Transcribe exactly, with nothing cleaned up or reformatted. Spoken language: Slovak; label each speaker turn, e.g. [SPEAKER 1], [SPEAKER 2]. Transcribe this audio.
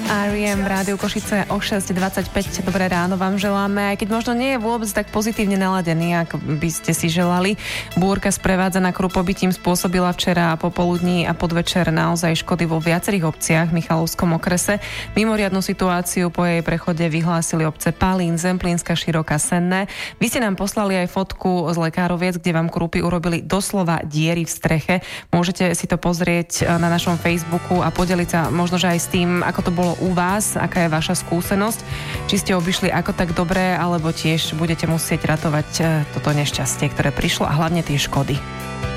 [SPEAKER 1] er í em v Rádiu Košice o šesť dvadsaťpäť. Dobré ráno vám želáme, aj keď možno nie je vôbec tak pozitívne naladený, ako by ste si želali. Búrka sprevádzaná krupobytím spôsobila včera popoludní a podvečer naozaj škody vo viacerých obciach v Michalovskom okrese. Mimoriadnu situáciu po jej prechode vyhlásili obce Palín, Zemplínska, Široká, Senné. Vy ste nám poslali aj fotku z Lekároviec, kde vám krupy urobili doslova diery v streche. Môžete si to pozrieť na našom Facebooku a podeliť sa možno, že aj s tým, ako to bolo u vás, aká je vaša skúsenosť, či ste obišli ako tak dobre, alebo tiež budete musieť ratovať toto nešťastie, ktoré prišlo a hlavne tie škody.